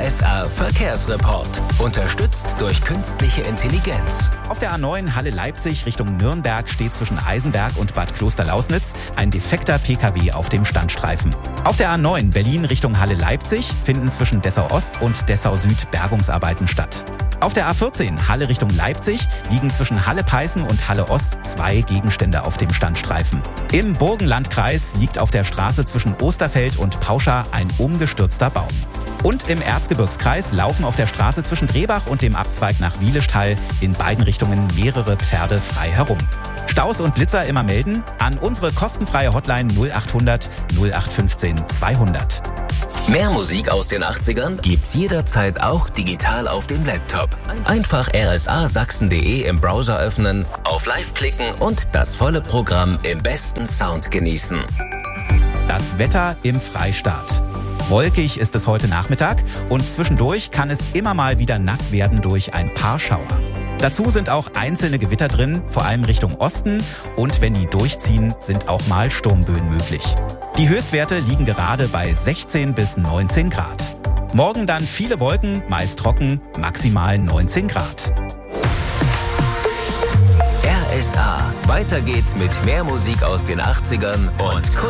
RSA Verkehrsreport. Unterstützt durch künstliche Intelligenz. Auf der A9 Halle-Leipzig Richtung Nürnberg steht zwischen Eisenberg und Bad Klosterlausnitz ein defekter PKW auf dem Standstreifen. Auf der A9 Berlin Richtung Halle-Leipzig finden zwischen Dessau-Ost und Dessau-Süd Bergungsarbeiten statt. Auf der A14 Halle Richtung Leipzig liegen zwischen Halle-Peißen und Halle-Ost 2 Gegenstände auf dem Standstreifen. Im Burgenlandkreis liegt auf der Straße zwischen Osterfeld und Pauscha ein umgestürzter Baum. Und im Erzgebirgskreis laufen auf der Straße zwischen Drehbach und dem Abzweig nach Wieleschtal in beiden Richtungen mehrere Pferde frei herum. Staus und Blitzer immer melden an unsere kostenfreie Hotline 0800 0815 200. Mehr Musik aus den 80ern gibt's jederzeit auch digital auf dem Laptop. Einfach rsasachsen.de im Browser öffnen, auf Live klicken und das volle Programm im besten Sound genießen. Das Wetter im Freistaat. Wolkig ist es heute Nachmittag und zwischendurch kann es immer mal wieder nass werden durch ein paar Schauer. Dazu sind auch einzelne Gewitter drin, vor allem Richtung Osten, und wenn die durchziehen, sind auch mal Sturmböen möglich. Die Höchstwerte liegen gerade bei 16 bis 19 Grad. Morgen dann viele Wolken, meist trocken, maximal 19 Grad. RSA. Weiter geht's mit mehr Musik aus den 80ern und